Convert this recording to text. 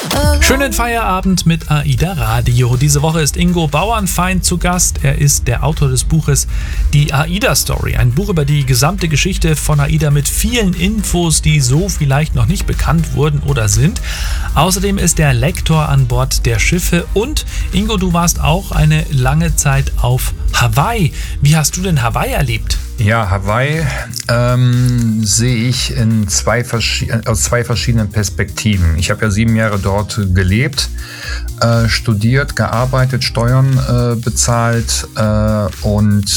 Schönen Feierabend mit AIDA Radio. Diese Woche ist Ingo Bauernfeind zu Gast. Er ist der Autor des Buches Die AIDA Story. Ein Buch über die gesamte Geschichte von AIDA mit vielen Infos, die so vielleicht noch nicht bekannt wurden oder sind. Außerdem ist er Lektor an Bord der Schiffe. Und Ingo, du warst auch eine lange Zeit auf Hawaii. Wie hast du denn Hawaii erlebt? Ja, Hawaii sehe ich aus zwei verschiedenen Perspektiven. Ich habe ja 7 Jahre dort gelebt, studiert, gearbeitet, Steuern bezahlt und